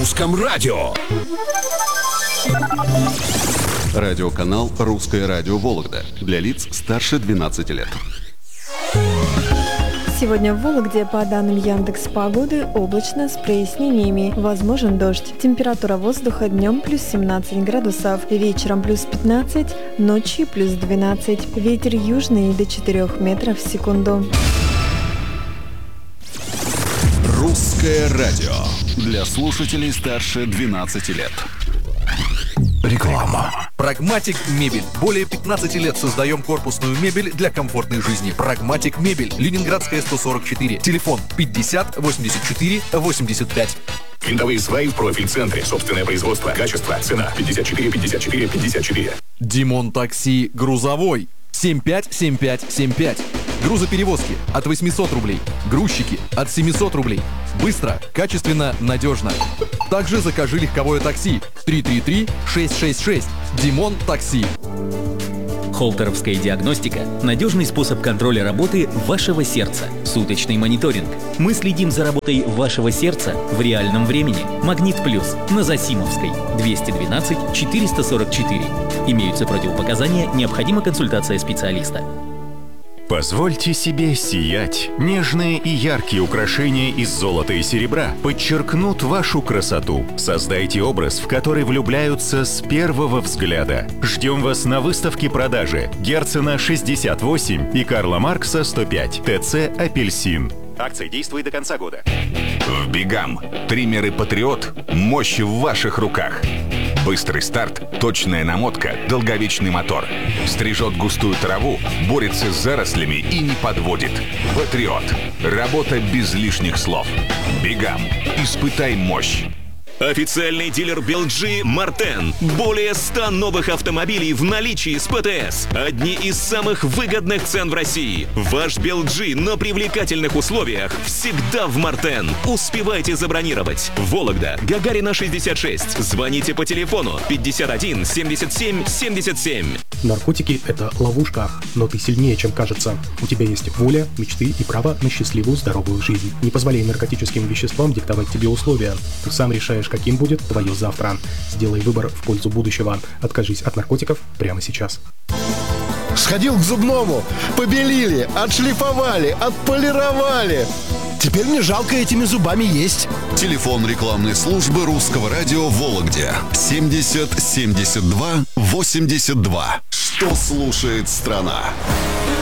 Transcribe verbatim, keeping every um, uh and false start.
русском радио. Радиоканал «Русское радио Вологда» для лиц старше двенадцати лет. Сегодня в Вологде, по данным Яндекс.Погоды, облачно с прояснениями. Возможен дождь. Температура воздуха днем плюс семнадцать градусов, вечером плюс пятнадцать, ночью плюс двенадцать. Ветер южный до четырёх метров в секунду. Русское радио для слушателей старше двенадцати лет. Реклама. Прагматик Мебель. Более пятнадцати лет создаем корпусную мебель для комфортной жизни. Прагматик Мебель. Ленинградская, сто сорок четыре. Телефон пятьдесят восемьдесят четыре восемьдесят пять. Винтовые сваи в профиль-центре. Собственное производство. Качество. Цена. пятьдесят четыре пятьдесят четыре пятьдесят четыре. Димон Такси Грузовой. семь пять семь пять семь пять. Грузоперевозки от восемьсот рублей. Грузчики от семьсот рублей. Быстро, качественно, надежно. Также закажи легковое такси. три три три шесть шесть шесть. Димон Такси. Холтеровская диагностика – надежный способ контроля работы вашего сердца. Суточный мониторинг. Мы следим за работой вашего сердца в реальном времени. Магнит Плюс на Засимовской. двести двенадцать четыреста сорок четыре. Имеются противопоказания, необходима консультация специалиста. Позвольте себе сиять. Нежные и яркие украшения из золота и серебра подчеркнут вашу красоту. Создайте образ, в который влюбляются с первого взгляда. Ждем вас на выставке-продаже Герцена шестьдесят восемь и Карла Маркса сто пять. ТЦ «Апельсин». Акция действует до конца года. В Бигам. Триммеры «Патриот». Мощь в ваших руках. Быстрый старт, точная намотка, долговечный мотор. Стрижет густую траву, борется с зарослями и не подводит. «Патриот». Работа без лишних слов. Бигам. Испытай мощь. Официальный дилер би эл джи «Мартен». Более ста новых автомобилей в наличии с ПТС. Одни из самых выгодных цен в России. Ваш би эл джи на привлекательных условиях всегда в «Мартен». Успевайте забронировать. Вологда, Гагарина шестьдесят шесть. Звоните по телефону пятьдесят один семьдесят семь семьдесят семь. Наркотики – это ловушка, но ты сильнее, чем кажется. У тебя есть воля, мечты и право на счастливую, здоровую жизнь. Не позволяй наркотическим веществам диктовать тебе условия. Ты сам решаешь, каким будет твое завтра. Сделай выбор в пользу будущего. Откажись от наркотиков прямо сейчас. Сходил к зубному, побелили, отшлифовали, отполировали. Теперь мне жалко этими зубами есть. Телефон рекламной службы Русского радио в Вологде. семьдесят семьдесят два восемьдесят два. Что слушает страна?